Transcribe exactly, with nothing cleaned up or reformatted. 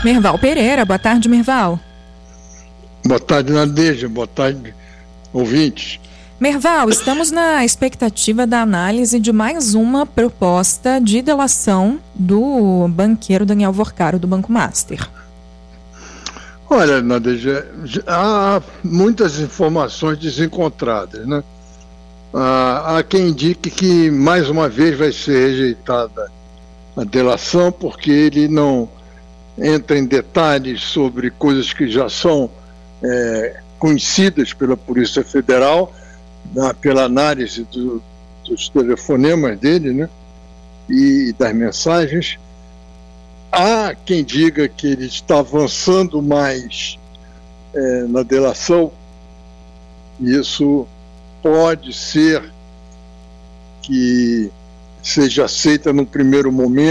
Merval Pereira. Boa tarde, Merval. Boa tarde, Nadeja. Boa tarde, ouvintes. Merval, estamos na expectativa da análise de mais uma proposta de delação do banqueiro Daniel Vorcaro, do Banco Master. Olha, Nadeja, há muitas informações desencontradas, né? Há quem indique que mais uma vez vai ser rejeitada a delação porque ele não entra em detalhes sobre coisas que já são é, conhecidas pela Polícia Federal, na, pela análise do, dos telefonemas dele, né, e das mensagens. Há quem diga que ele está avançando mais é, na delação, e isso pode ser que seja aceita no primeiro momento,